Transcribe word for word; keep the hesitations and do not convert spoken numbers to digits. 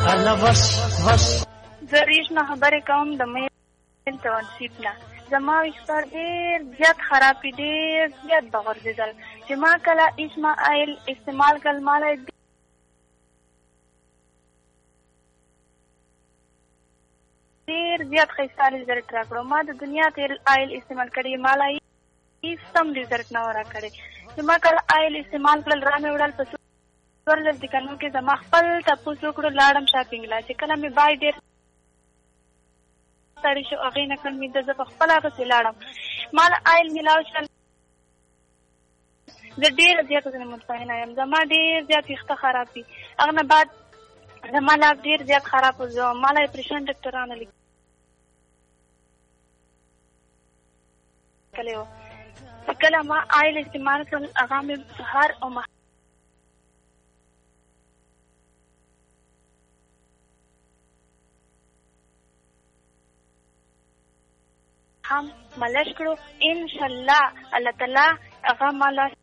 زه ریش نه خبرې کوم د میل تونسیب نه. زما ویښتان ډېر زیات خراب دي، ډېر زیات بغورځېدل چې ما کله اسما آیل استعمال کړل ماله ډېر زیات ښایسته رزلټ راکړو. ما د دنیا تیل آیل استعمال کړی ماله هېڅ هم رزلټ نه و راکړی. چې ما کله آیل استعمال کړل را مې وړل په څوارلس دکانو کې زما خپل تپوس وکړو لاړم شاپینګ لا چې کله مې بای ډېر ستړی شو هغې نه کړ مې ده زه په خپله پسې لاړم ما له آیل میلاو شول. زه ډېره زیاته ځینې مطمئنه یم زما ډېر زیات ویښته خراب دي. هغه نه بعد زما لاس ډېر زیات خراب و. زه ما له اپریشن ډاکټرانو لیکلی و چې کله ما آیل استعمال کړل هغه مې سهار او هم ملش کړو انشاءالله الله تعالی هغه مالا